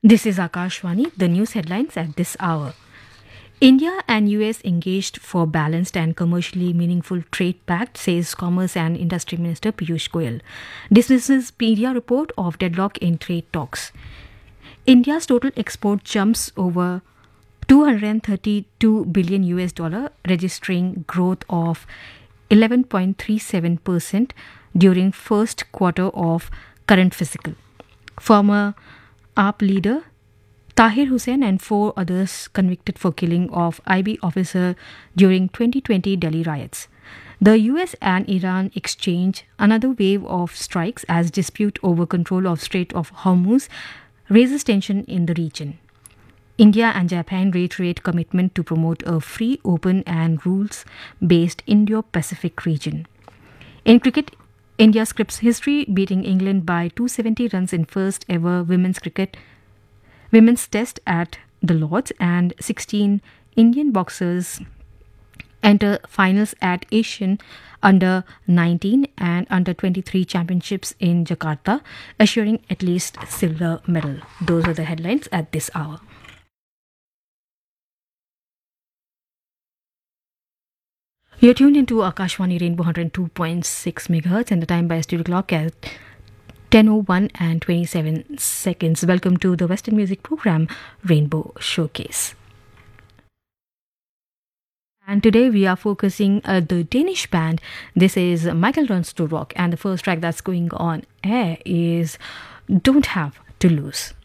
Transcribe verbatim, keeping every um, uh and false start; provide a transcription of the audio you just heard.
This is Akashvani, the news headlines at this hour. India and U S engaged for balanced and commercially meaningful trade pact, says Commerce and Industry Minister Piyush Goyal. Dismisses media report of deadlock in trade talks. India's total export jumps over two hundred thirty-two billion U S dollar, registering growth of eleven point three seven percent during first quarter of current fiscal. Former A P leader Tahir Hussain and four others convicted for killing of I B officer during twenty twenty Delhi riots. The U S and Iran exchange another wave of strikes as dispute over control of Strait of Hormuz raises tension in the region. India and Japan reiterate commitment to promote a free, open and rules-based Indo-Pacific region. In cricket, India scripts history, beating England by two hundred seventy runs in first ever women's cricket women's test at the Lords, and sixteen Indian boxers enter finals at Asian under nineteen and under twenty-three championships in Jakarta, assuring at least silver medal. Those are the headlines at this hour. You're tuned into Akashvani Rainbow one oh two point six megahertz and the time by studio clock at ten oh one and twenty-seven seconds. Welcome to the Western music program Rainbow Showcase. And today we are focusing uh, the Danish band. This is Michael Runs to Rock, and the first track that's going on air is Don't Have to Lose.